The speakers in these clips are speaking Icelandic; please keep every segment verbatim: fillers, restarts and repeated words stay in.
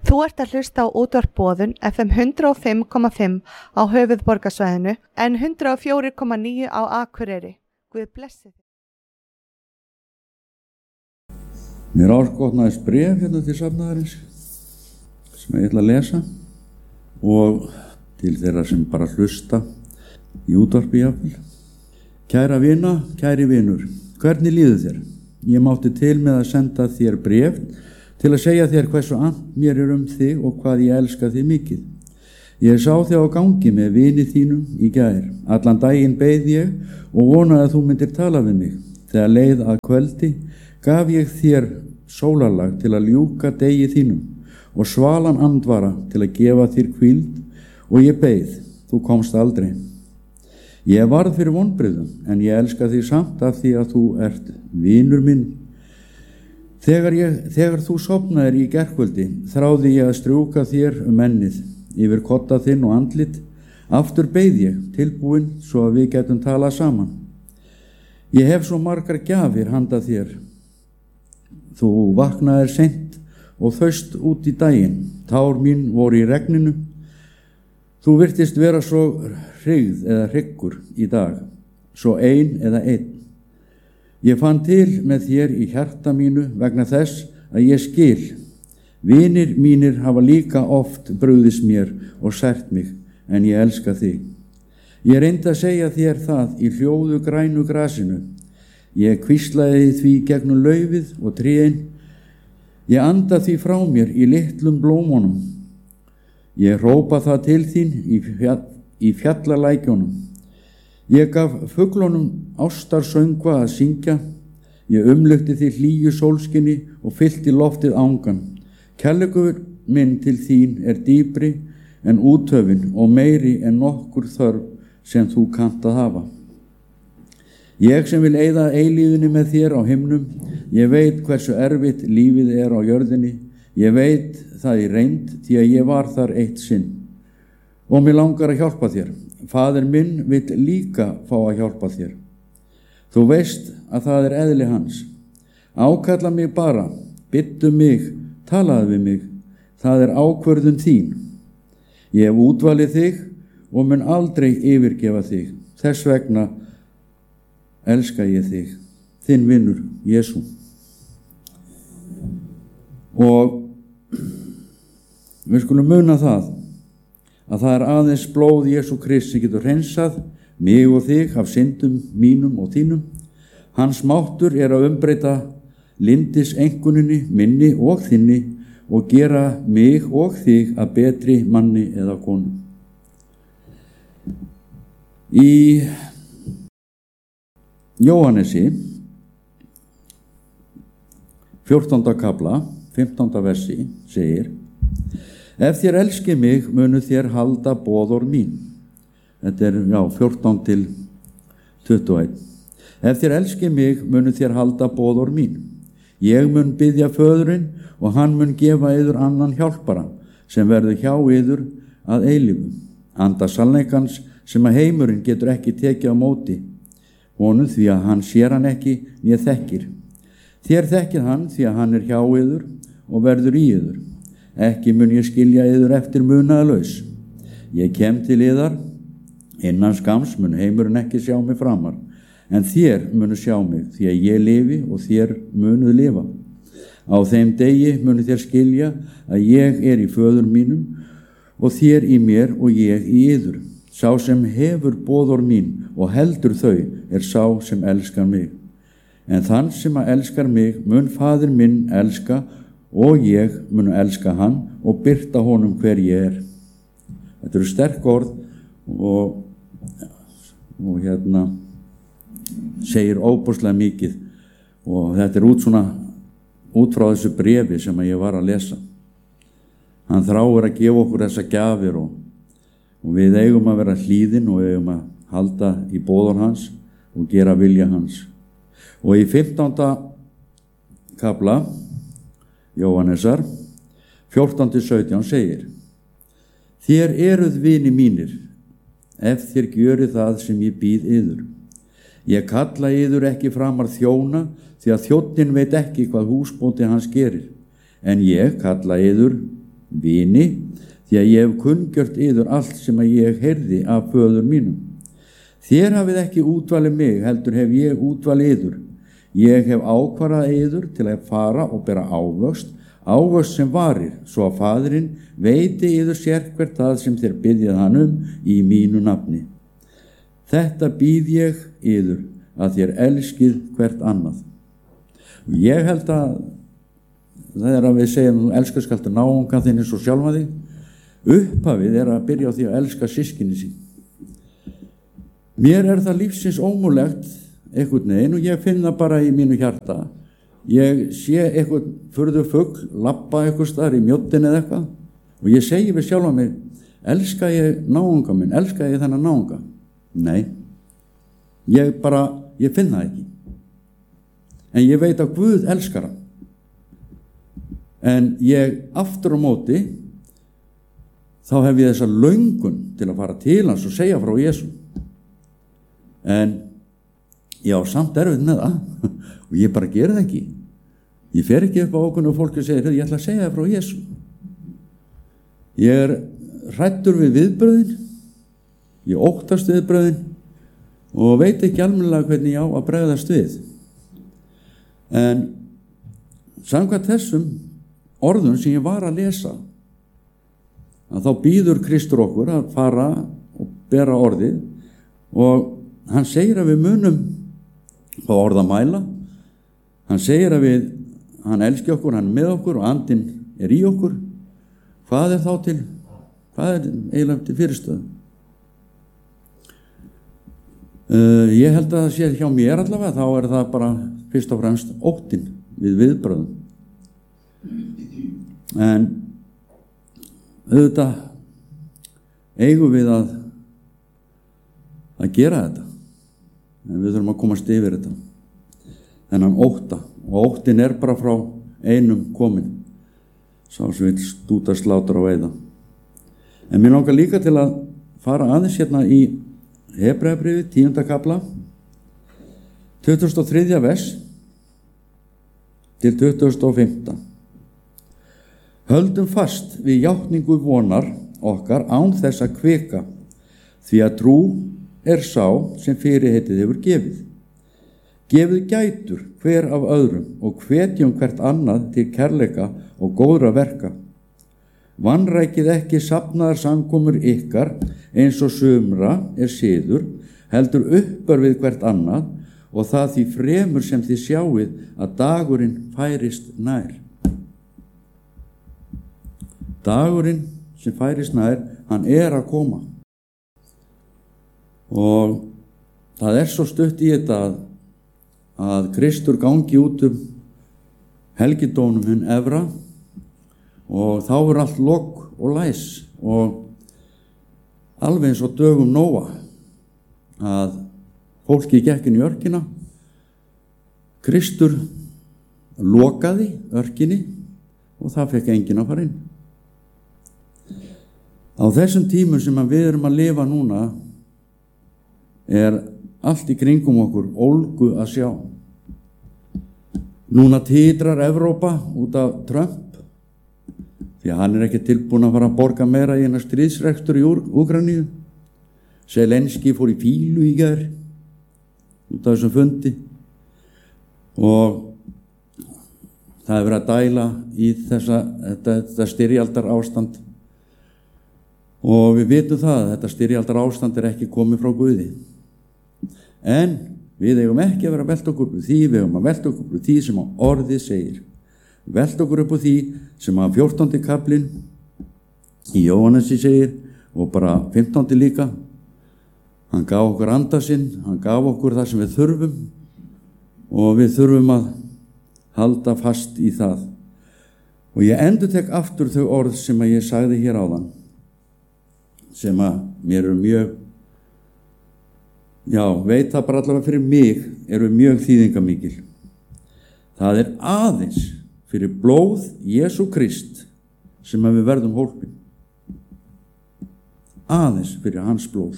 Þú ert að hlusta á útvarp Boðun F M hundrað og fimm komma fimm á höfuðborgarsvæðinu en hundrað og fjögur komma níu á Akureyri. Guð blessi þig. Mér áskotnaðist bréf hérna til safnaðarins sem ég ætla að lesa og til þeirra sem bara hlusta í útvarpi jafnvel. Kæra vina, kæri vinur, hvernig líður þér? Ég mátti til með að senda þér bréf til að segja þér hversu annt mér er um þig og hvað ég elska þig mikið. Ég sá þig á gangi með vini þínum í gær. Allan daginn beið ég og vonaði að þú myndir tala við mig. Þegar leið að kvöldi gaf ég þér sólarlag til að ljúka degi þínum og svalan andvara til að gefa þér hvíld og ég beið, þú komst aldrei. Ég varð fyrir vonbrigðum en ég elska þig samt af því að þú ert vinur minn. Þegar, ég, þegar þú sofnaðir í gærkvöldi þráði ég að strjúka þér um ennið yfir kotta þinn og andlit. Aftur beið ég tilbúin svo að við getum talað saman. Ég hef svo margar gjafir handa þér. Þú vaknaðir seint og þaust út í daginn. Tár mín voru í regninu. Þú virtist vera svo hryggð eða hryggur í dag, svo ein eða einn. Ég fann til með þér í hjarta mínu vegna þess að ég skil. Vinir mínir hafa líka oft brugðist mér og sært mig, en ég elska þig. Ég reyndi að segja þér það í hljóðu grænu grasinu. Ég hvíslaði því gegnum laufið og trén. Ég anda því frá mér í litlum blómunum. Ég hrópa það til þín í, fjall, í fjallalækjunum. Ég gaf fuglunum ástarsöngva að syngja. Ég umlukti því hlýju sólskinni og fyllti loftið ángan. Kærleikur minn til þín er dýpri en úthöfin og meiri en nokkur þörf sem þú kannt að hafa. Ég sem vil eyða eilífinu með þér á himnum, ég veit hversu erfitt lífið er á jörðinni. Ég veit það í reynd því að ég var þar eitt sinn. Og mér langar að hjálpa þér. Faðir minn vill líka fá að hjálpa þér. Þú veist að það er eðli hans. Ákalla mig bara, bittu mig, talaðu við mig. Það er ákvörðun þín. Ég hef útvalið þig og mun aldrei yfirgefa þig. Þess vegna elska ég þig. Þinn vinur, Jesú. Og við skulum muna það að það er aðeins blóð Jesú Krists sem getur hreinsað mig og þig af syndum mínum og þínum. Hans máttur er að umbreyta lindis einkunninni minni og þinni og gera mig og þig að betri manni eða konu. Í Jóhannesi fjórtánda kafla fimmtánda versi segir: Ef þér elskið mig, munu þér halda boðorð mín. Þetta er, já, fjórtán til tuttugu og eitt. Ef þér elskið mig, munu þér halda boðorð mín. Ég mun biðja föðurinn og hann mun gefa yður annan hjálpara sem verður hjá yður að eilífu. Anda sannleikans sem að heimurinn getur ekki tekið á móti honum því að hann sér hann ekki né þekkir. Þér þekkið hann því að hann er hjá yður og verður í yður. Ekki mun ég skilja yður eftir munaðalaus. Ég kem til yðar, innan skams mun heimurinn ekki sjá mig framar, en þér munu sjá mig, því að ég lifi og þér munuð lifa. Á þeim degi munu þér skilja að ég er í föður mínum og þér í mér og ég í yður. Sá sem hefur boðorð mín og heldur þau er sá sem elskar mig. En þann sem að elskar mig mun faðir minn elska og ég mun elska hann og birta honum hver ég er. Þetta eru sterk orð og, og hérna segir óbúslega mikið og þetta er út svona út frá þessu bréfi sem ég var að lesa. Hann þráir að gefa okkur þessa gjafir og, og við eigum að vera hlýðin og við eigum að halda í boðorð hans og gera vilja hans. Og í fimmtánda kafla Jóhannesar fjórtán til sautján segir: Þér eruð vini mínir, ef þér gjörið það sem ég býð yður. Ég kalla yður ekki framar þjóna, því að þjónninn veit ekki hvað húsbóndi hans gerir, en ég kalla yður vini, því að ég hef kunngjört yður allt sem að ég heyrði af föður mínum. Þér hafið ekki útvalið mig, heldur hef ég útvalið yður. Ég hef ákvarðað yður til að fara og bera ávöxt, ávöxt sem varir, svo að Faðirinn veiti yður sérhvert það sem þér biðjað hann um í mínu nafni. Þetta býð ég yður, að þér elskið hvert annað. Og ég held að það er að við segjum þú elskar skaltu náunga þinn eins og sjálfa þig, upphafið er að byrja á því að elska systkini sín. Mér er það lífsins ómúlegt einhvern veginn og ég finn það bara í mínu hjarta. Ég sé einhvern furðu fugl labba einhvers staðar í mjóttin eða eitthvað og ég segi við sjálfa mig, elska ég náunga minn, elska ég þennan náunga? Nei, ég bara, ég finn það ekki. En ég veit að Guð elskar hann. En ég aftur á móti, þá hef ég þessa löngun til að fara til hans og segja frá Jesú. En ég á samt erfitt með það og ég bara gera það ekki. Ég fer ekki upp á okkur og fólk segir, ég ætla að segja frá Jesú. Ég er hræddur við viðbröðin, ég óttast viðbröðin og veit ekki almennilega hvernig ég á að bregðast við. En samkvæmt þessum orðum sem ég var að lesa, að þá býður Kristur okkur að fara og bera orðið og hann segir að við munum á orð að mæla. Hann segir að við, hann elski okkur, hann er með okkur og andinn er í okkur. Hvað er þá til, hvað er eiginlega til fyrirstöðu? Uh, ég held að það sé hjá mér allavega, þá er það bara fyrst og fremst óttinn við viðbröðum. En auðvitað eigum við að að gera þetta. En við þurfum að komast yfir þetta. Þennan ótta. Og óttin er bara frá einum komin. Sá sem vill stúta slátra og veiða. En mér langar líka til að fara aðeins hérna í Hebreabréfið, tíunda kafla, tuttugasta og þriðja vers til tuttugasta og fimmta. Höldum fast við játningu vonar okkar án þess að kvika, því að trú er sá sem fyrirheitið hefur gefið. Gefið gætur hver af öðrum og hvetjum hvert annað til kærleika og góðra verka. Vanrækið ekki safnaðar samkomur ykkar eins og sumra er siður, heldur uppörfið hvert annað og það því fremur sem þið sjáið að dagurinn færist nær. Dagurinn sem færist nær, hann er að koma. Og það er svo stutt í þetta að, að Kristur gangi út um helgidónum hinn efra og þá er allt logg og læs og alveg eins og dögum Nóa að fólki gekk inn í örkina. Kristur lokaði örkinni og það fekk enginn að fara inn. Á þessum tímum sem við erum að lifa núna er allt í kringum okkur ólgu að sjá. Núna titrar Evrópa út af Trump því að hann er ekki tilbúin að fara að borga meira í hennar stríðsrekstur í Úkraínu. Zelenski fór í fílu í gær út af þessum fundi og það er verið að dæla í þessa, þetta, þetta styrjaldar ástand og við vitum það að þetta styrjaldar ástand er ekki komið frá Guði. En við eigum ekki að vera að velta okkur upp úr því, við eigum að velta okkur upp úr því sem orðið segir. Velta okkur upp úr því sem að fjórtándi kaflinn í Jóhannesi segir og bara fimmtándi líka. Hann gaf okkur anda sinn, hann gaf okkur það sem við þurfum og við þurfum að halda fast í það. Og ég endurtek aftur þau orð sem að ég sagði hér áðan, sem að mér eru mjög, já, veit það bara allavega fyrir mig, eru mjög þýðingamikil. Það er aðeins fyrir blóð Jesú Krist sem að við verðum hólpin. Aðeins fyrir hans blóð.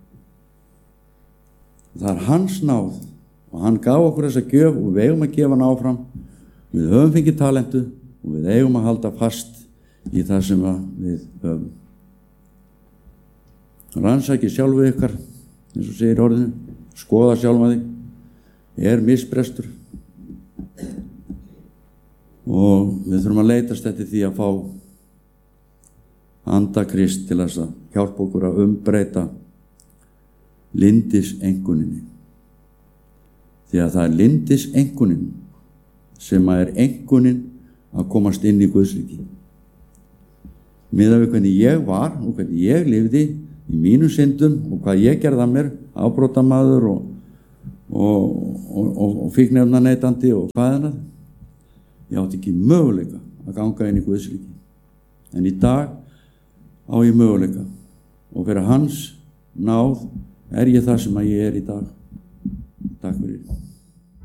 Það er hans náð og hann gaf okkur þessa gjöf og við eigum að gefa hann áfram. Við höfum fengið talentu og við eigum að halda fast í það sem við höfum. Rannsaki sjálfu ykkar, eins og segir orðinu, skoða sjálfa þig, er misbrestur og við þurfum að leitast eftir því að fá anda Krist til þess að hjálpa okkur að umbreyta lindisenguninni, því að það er lindisengunin sem er engunin að komast inn í Guðsríki. Miðað við hvernig ég var og hvernig ég lifði í mínum syndum og hvað ég gerði að mér, afbrotamaður og, og, og, og, og fíkniefnaneytandi og hvað annað, ég átti ekki möguleika að ganga inn í Guðsríki. En í dag á ég möguleika og fyrir hans náð er ég það sem að ég er í dag. Takk fyrir.